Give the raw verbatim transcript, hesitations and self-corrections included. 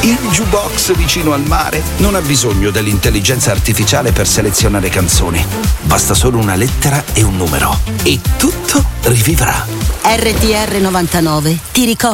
Il jukebox vicino al mare non ha bisogno dell'intelligenza artificiale per selezionare canzoni. Basta solo una lettera e un numero e tutto rivivrà. R T R novantanove ti ricorda